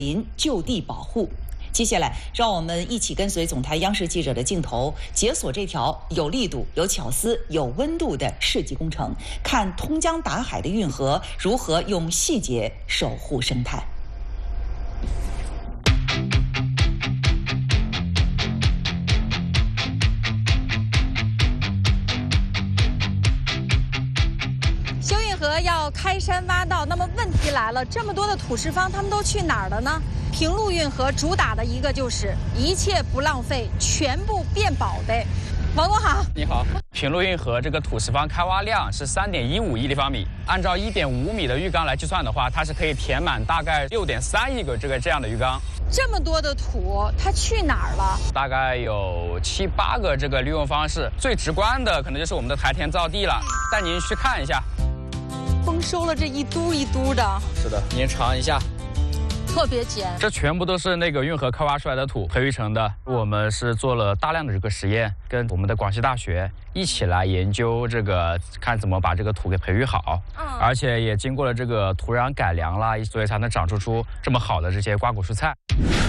就地保护。接下来，让我们一起跟随总台央视记者的镜头，解锁这条有力度、有巧思、有温度的世纪工程，看通江达海的运河如何用细节守护生态。 修运河要开山挖道，那么问题来了，这么多的土石方，他们都去哪儿了呢？平陆运河主打的一个就是一切不浪费，全部变宝贝。王总好， 你好。平陆运河这个土石方开挖量是3.15亿立方米，按照1.5米的浴缸来计算的话，它是可以填满大概6.3亿个这样的浴缸。 这么多的土，它去哪儿了？ 大概有7、8个这个利用方式，最直观的可能就是我们的台田造地了，带您去看一下。 丰收了，这一嘟一嘟的。 是的，您尝一下。 特别尖， 这全部都是那个运河开挖出来的土培育成的。我们是做了大量的这个实验，跟我们的广西大学一起来研究这个，看怎么把这个土给培育好。而且也经过了这个土壤改良啦，所以才能长出这么好的这些瓜果蔬菜。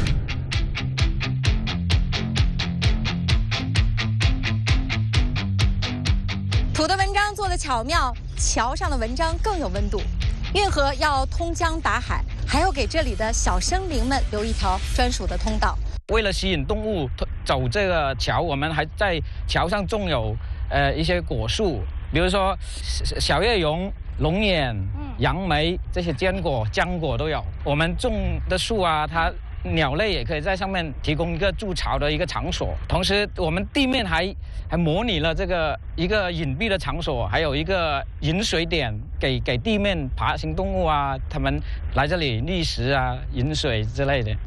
土的文章做得巧妙，桥上的文章更有温度。运河要通江达海，还要给这里的小生灵们留一条专属的通道。 为了吸引动物走这个桥，我们还在桥上种有一些果树，比如说小叶榕、龙眼、杨梅这些坚果、浆果都有。我们种的树啊，它鸟类也可以在上面提供一个筑巢的一个场所。同时，我们地面还模拟了这个一个隐蔽的场所，还有一个饮水点，给地面爬行动物啊，它们来这里觅食啊、饮水之类的。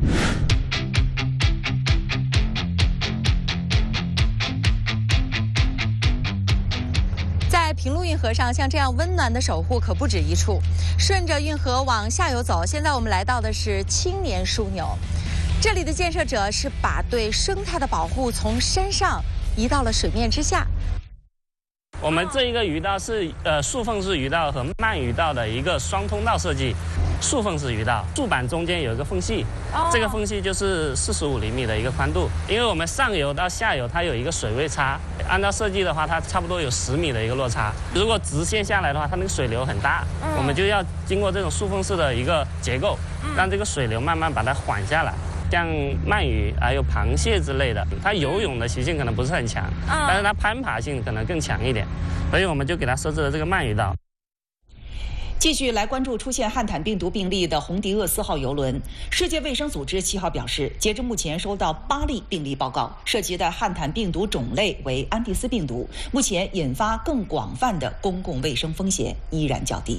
在平陆运河上，像这样温暖的守护可不止一处。顺着运河往下游走，现在我们来到的是青年枢纽。这里的建设者是把对生态的保护从山上移到了水面之下。 我们这一个鱼道是竖缝式鱼道和慢鱼道的一个双通道设计。竖缝式鱼道，竖板中间有一个缝隙，这个缝隙就是45厘米的一个宽度。因为我们上游到下游它有一个水位差，按照设计的话，它差不多有10米的一个落差。如果直线下来的话，它那个水流很大，我们就要经过这种竖缝式的一个结构，让这个水流慢慢把它缓下来。像鳗鱼还有螃蟹之类的，它游泳的习性可能不是很强，但是它攀爬性可能更强一点，所以我们就给它设置了这个鳗鱼道。 继续来关注出现汉坦病毒病例的红迪厄斯号邮轮。世界卫生组织7号表示，截至目前收到8例病例报告，涉及的汉坦病毒种类为安第斯病毒，目前引发更广泛的公共卫生风险依然较低。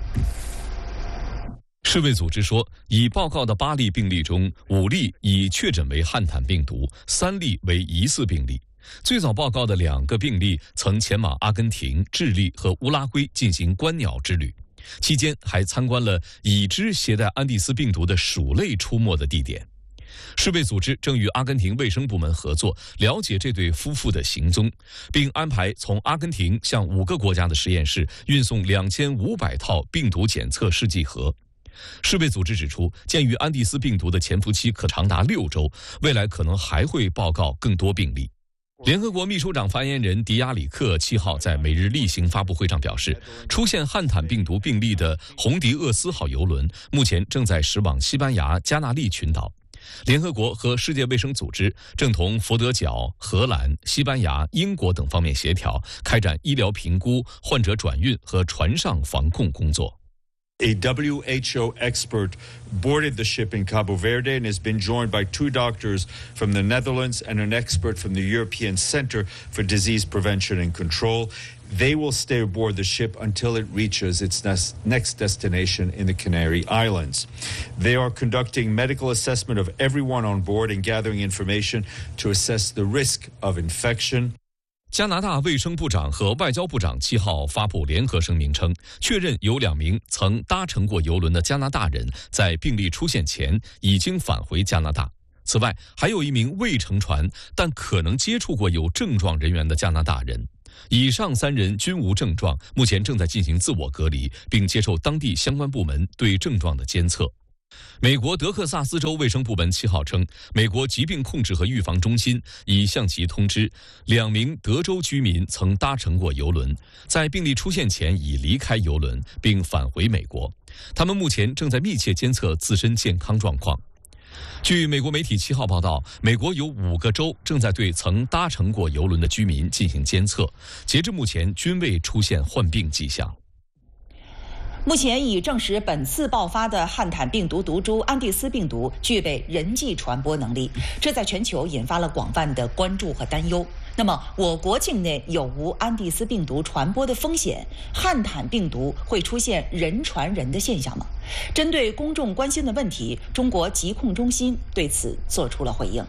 世卫组织说，已报告的8例病例中，5例已确诊为汉坦病毒，3例为疑似病例。最早报告的2个病例曾前往阿根廷、智利和乌拉圭进行观鸟之旅。期间还参观了已知携带安第斯病毒的鼠类出没的地点。世卫组织正与阿根廷卫生部门合作，了解这对夫妇的行踪，并安排从阿根廷向5个国家的实验室运送2500套病毒检测试剂盒。世卫组织指出，鉴于安第斯病毒的潜伏期可长达6周，未来可能还会报告更多病例。联合国秘书长发言人迪亚里克7号在每日例行发布会上表示，出现汉坦病毒病例的红迪厄斯号邮轮目前正在驶往西班牙加那利群岛。联合国和世界卫生组织正同佛得角、荷兰、西班牙、英国等方面协调，开展医疗评估、患者转运和船上防控工作。 A WHO expert boarded the ship in Cabo Verde and has been joined by 2 doctors from the Netherlands and an expert from the European Center for Disease Prevention and Control. They will stay aboard the ship until it reaches its next destination in the Canary Islands. They are conducting medical assessment of everyone on board and gathering information to assess the risk of infection. 加拿大卫生部长和外交部长7号发布联合声明称，确认有2名曾搭乘过邮轮的加拿大人在病例出现前已经返回加拿大。此外，还有1名未乘船但可能接触过有症状人员的加拿大人。以上3人均无症状，目前正在进行自我隔离，并接受当地相关部门对症状的监测。 美国德克萨斯州卫生部门7号称，美国疾病控制和预防中心已向其通知，2名德州居民曾搭乘过邮轮，在病例出现前已离开邮轮并返回美国。他们目前正在密切监测自身健康状况。据美国媒体7号报道，美国有5个州正在对曾搭乘过邮轮的居民进行监测，截至目前均未出现患病迹象。 目前已证实，本次爆发的汉坦病毒毒株安第斯病毒具备人际传播能力，这在全球引发了广泛的关注和担忧。那么，我国境内有无安第斯病毒传播的风险？汉坦病毒会出现人传人的现象吗？针对公众关心的问题，中国疾控中心对此做出了回应。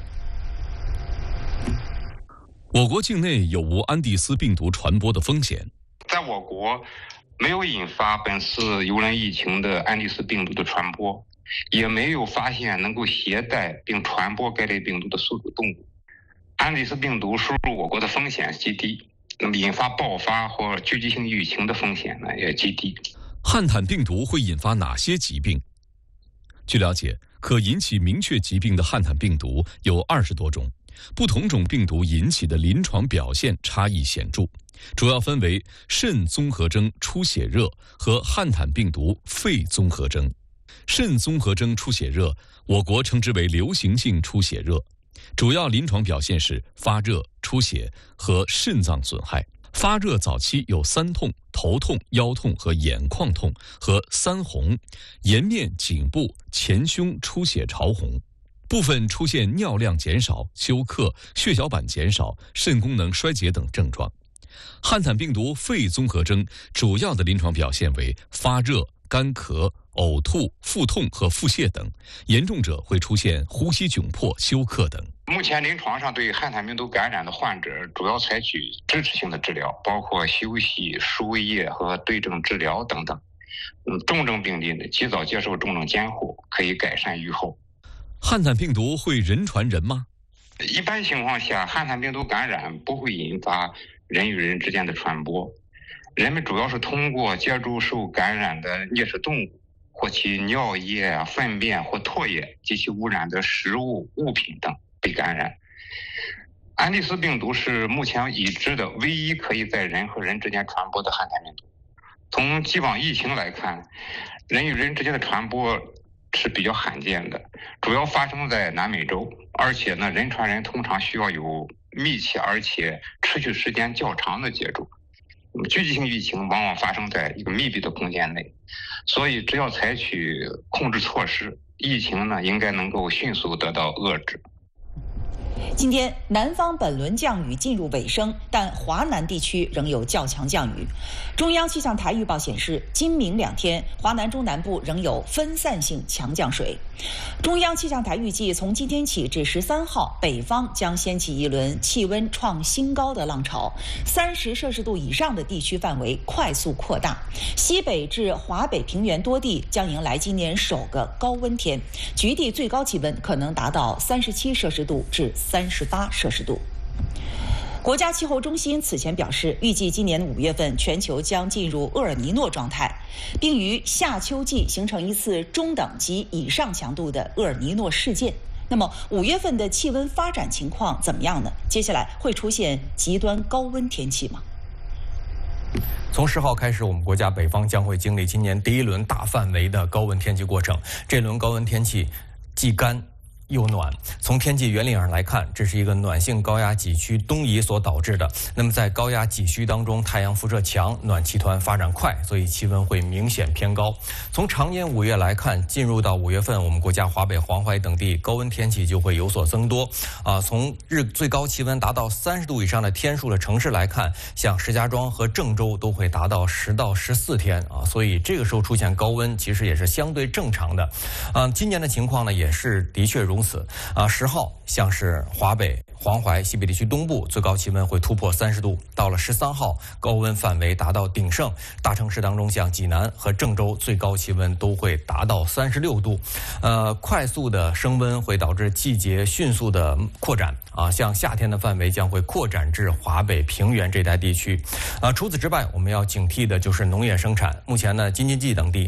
我国境内有无安第斯病毒传播的风险？ 在我国，没有引发本次邮轮疫情的安第斯病毒的传播，也没有发现能够携带并传播该类病毒的宿主动物。安第斯病毒输入我国的风险极低，那么引发爆发或聚集性疫情的风险呢也极低。 汉坦病毒会引发哪些疾病？据了解，可引起明确疾病的汉坦病毒有20多种，不同种病毒引起的临床表现差异显著，主要分为肾综合征出血热和汉坦病毒肺综合征。肾综合征出血热，我国称之为流行性出血热，主要临床表现是发热、出血和肾脏损害。发热早期有3痛、头痛、腰痛和眼眶痛和3红，颜面、颈部、前胸出血潮红。部分出现尿量减少、休克、血小板减少、肾功能衰竭等症状。汉坦病毒肺综合征主要的临床表现为发热、干咳、呕吐、腹痛和腹泻等，严重者会出现呼吸窘迫、休克等。 目前临床上对汉坦病毒感染的患者主要采取支持性的治疗，包括休息、输液和对症治疗等等。重症病例呢，及早接受重症监护，可以改善预后。 汉坦病毒会人传人吗？ 一般情况下，汉坦病毒感染不会引发人与人之间的传播，人们主要是通过接触受感染的啮齿动物或其尿液、粪便或唾液及其污染的食物、物品等被感染。安第斯病毒是目前已知的唯一可以在人和人之间传播的汉坦病毒。从既往疫情来看，人与人之间的传播是比较罕见的，主要发生在南美洲，而且呢，人传人通常需要有密切而且持续时间较长的接触。聚集性疫情往往发生在一个密闭的空间内，所以只要采取控制措施，疫情呢应该能够迅速得到遏制。 今天，南方本轮降雨进入尾声，但华南地区仍有较强降雨。中央气象台预报显示，今明2天，华南中南部仍有分散性强降水。中央气象台预计，从今天起至13号，北方将掀起一轮气温创新高的浪潮，30摄氏度以上的地区范围快速扩大，西北至华北平原多地将迎来今年首个高温天，局地最高气温可能达到37摄氏度至38摄氏度。国家气候中心此前表示，预计今年5月份全球将进入厄尔尼诺状态，并于夏秋季形成一次中等及以上强度的厄尔尼诺事件。那么5月份的气温发展情况怎么样呢？接下来会出现极端高温天气吗？ 从10号开始，我们国家北方将会经历今年第1轮大范围的高温天气过程。这轮高温天气既干又暖，从天气原理上来看，这是一个暖性高压脊区东移所导致的。那么在高压脊区当中，太阳辐射强，暖气团发展快，所以气温会明显偏高。从常年5月来看，进入到5月份，我们国家华北、黄淮等地高温天气就会有所增多。从最高气温达到30度以上的天数的城市来看，像石家庄和郑州都会达到10到14天所以这个时候出现高温，其实也是相对正常的。今年的情况呢，也是的确如此。10号像是华北、黄淮、西北地区东部最高气温会突破30度，到了13号高温范围达到鼎盛，大城市当中像济南和郑州最高气温都会达到36度。快速的升温会导致季节迅速的扩展像夏天的范围将会扩展至华北平原这带地区。除此之外，我们要警惕的就是农业生产。目前呢，京津冀等地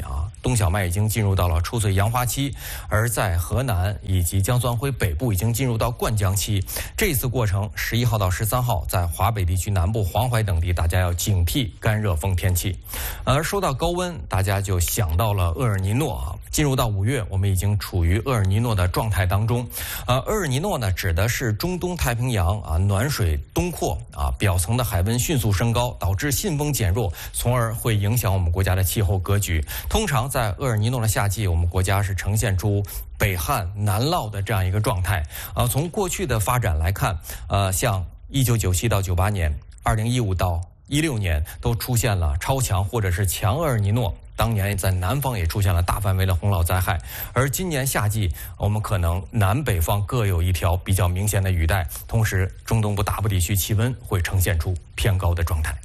冬小麦已经进入到了出穗扬花期，而在河南以及江苏徽北部已经进入到灌浆期。这次过程11号到13号，在华北地区南部、黄淮等地，大家要警惕干热风天气。而说到高温，大家就想到了厄尔尼诺啊。进入到5月，我们已经处于厄尔尼诺的状态当中。厄尔尼诺呢，指的是中东太平洋暖水东扩表层的海温迅速升高，导致信风减弱，从而会影响我们国家的气候格局。通常在厄尔尼诺的夏季，我们国家是呈现出北旱南涝的这样一个状态。从过去的发展来看，像1997到98年、2015到16年都出现了超强或者是强厄尔尼诺。当年在南方也出现了大范围的洪涝灾害，而今年夏季我们可能南北方各有一条比较明显的雨带，同时中东部大部地区气温会呈现出偏高的状态。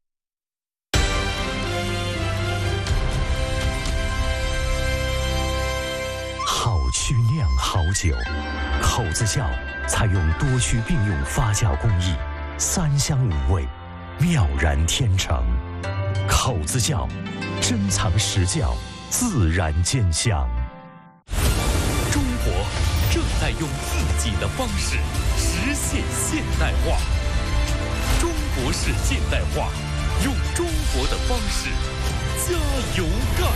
好曲酿好酒，口子窖采用多区并用发酵工艺，3香5味，妙然天成。口子窖珍藏实窖，自然见香。中国正在用自己的方式实现现代化。中国式现代化，用中国的方式加油干。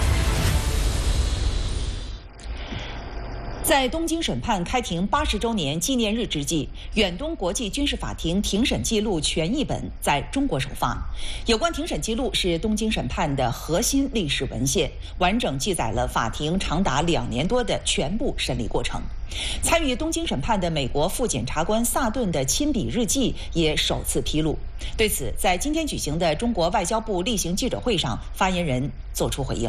在东京审判开庭80周年纪念日之际，远东国际军事法庭庭审记录全译本在中国首发。有关庭审记录是东京审判的核心历史文献，完整记载了法庭长达2年多的全部审理过程。参与东京审判的美国副检察官萨顿的亲笔日记也首次披露。对此，在今天举行的中国外交部例行记者会上，发言人作出回应。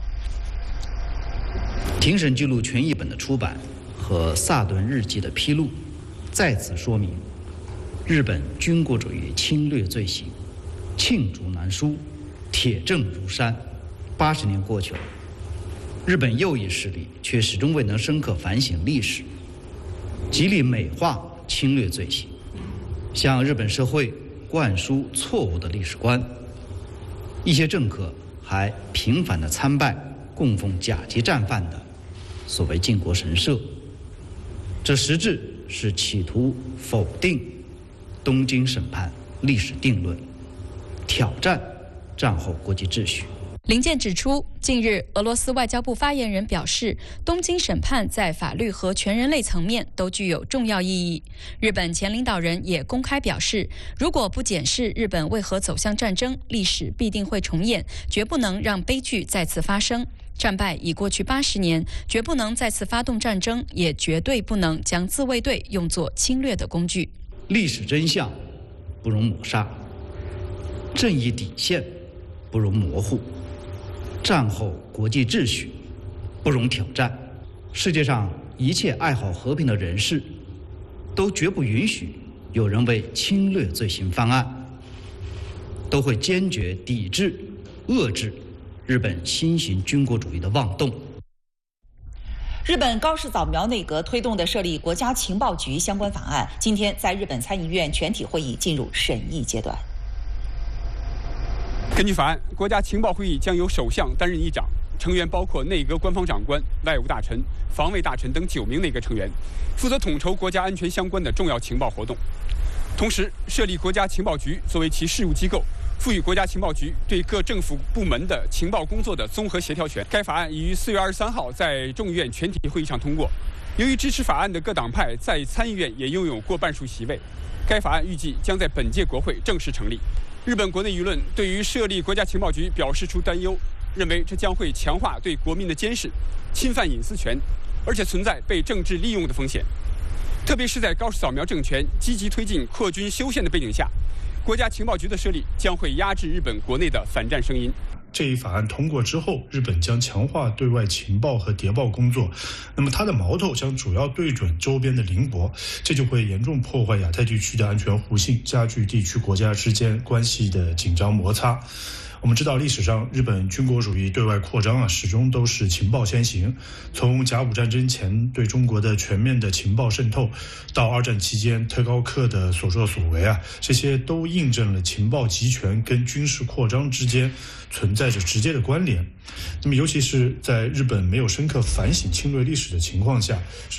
庭审记录全译本的出版和萨顿日记的披露，再次说明日本军国主义侵略罪行罄竹难书，铁证如山。80年过去了，日本右翼势力却始终未能深刻反省历史，极力美化侵略罪行，向日本社会灌输错误的历史观。一些政客还频繁地参拜供奉甲级战犯的所谓靖国神社，这实质是企图否定东京审判历史定论，挑战战后国际秩序。 林健指出，近日俄罗斯外交部发言人表示，东京审判在法律和全人类层面都具有重要意义。日本前领导人也公开表示，如果不检视日本为何走向战争，历史必定会重演，绝不能让悲剧再次发生。战败已过去80年，绝不能再次发动战争，也绝对不能将自卫队用作侵略的工具。 历史真相不容抹杀，正义底线不容模糊，战后国际秩序不容挑战。世界上一切爱好和平的人士都绝不允许有人为侵略罪行翻案，都会坚决抵制、遏制日本新型军国主义的妄动。 日本高市早苗内阁推动的设立国家情报局相关法案，今天在日本参议院全体会议进入审议阶段。 根据法案，国家情报会议将由首相担任议长，成员包括内阁官方长官、外务大臣、防卫大臣等9名内阁成员，负责统筹国家安全相关的重要情报活动。同时，设立国家情报局作为其事务机构，赋予国家情报局对各政府部门的情报工作的综合协调权。该法案已于4月23号在众议院全体会议上通过。由于支持法案的各党派在参议院也拥有过半数席位，该法案预计将在本届国会正式成立。日本国内舆论对于设立国家情报局表示出担忧，认为这将会强化对国民的监视，侵犯隐私权，而且存在被政治利用的风险。特别是在高市早苗政权积极推进扩军修宪的背景下，国家情报局的设立将会压制日本国内的反战声音。 这一法案通过之后，日本将强化对外情报和谍报工作，那么它的矛头将主要对准周边的邻国，这就会严重破坏亚太地区的安全互信，加剧地区国家之间关系的紧张摩擦。 我们知道，历史上日本军国主义对外扩张始终都是情报先行。从甲午战争前对中国的全面的情报渗透，到二战期间特高课的所作所为这些都印证了情报集权跟军事扩张之间存在着直接的关联。那么，尤其是在日本没有深刻反省侵略历史的情况下，